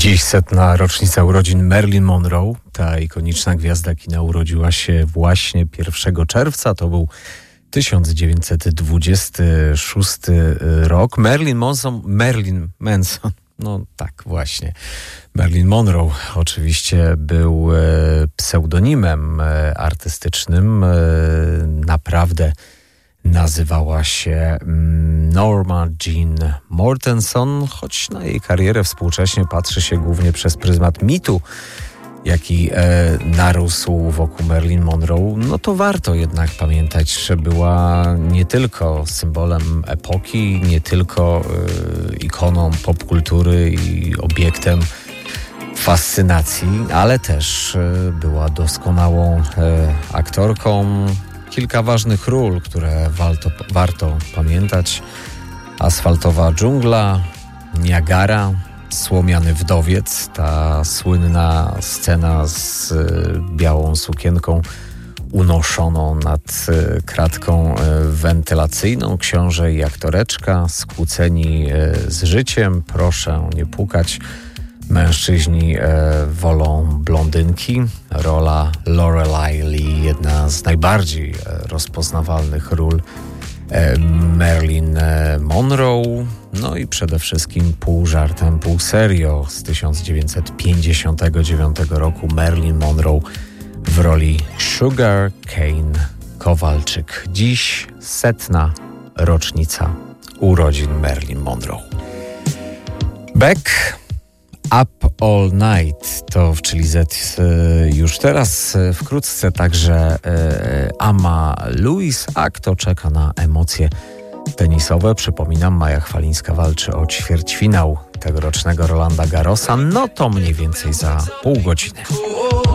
Dziś 100. rocznica urodzin Marilyn Monroe. Ta ikoniczna gwiazda kina urodziła się właśnie 1 czerwca. To był 1926 rok. Marilyn Manson. No tak, właśnie. Marilyn Monroe oczywiście był pseudonimem artystycznym. Naprawdę nazywała się Norma Jean Mortenson, choć na jej karierę współcześnie patrzy się głównie przez pryzmat mitu, jaki narósł wokół Marilyn Monroe. No to warto jednak pamiętać, że była nie tylko symbolem epoki, nie tylko ikoną popkultury i obiektem fascynacji, ale też była doskonałą aktorką. Kilka ważnych ról, które warto pamiętać. Asfaltowa dżungla, Niagara, Słomiany wdowiec, ta słynna scena z białą sukienką unoszoną nad kratką wentylacyjną. Książę i aktoreczka skłóceni z życiem. Proszę nie pukać. Mężczyźni wolą blondynki. Rola Lorelei Lee, jedna z najbardziej rozpoznawalnych ról Marilyn Monroe. No i przede wszystkim pół żartem, pół serio z 1959 roku Marilyn Monroe w roli Sugar Cane Kowalczyk. Dziś 100. rocznica urodzin Marilyn Monroe. Beck Up All Night to w Chili Z już teraz, wkrótce także Ama Lewis, a kto czeka na emocje tenisowe? Przypominam, Maja Chwalińska walczy o ćwierćfinał tegorocznego Rolanda Garrosa, no to mniej więcej za pół godziny.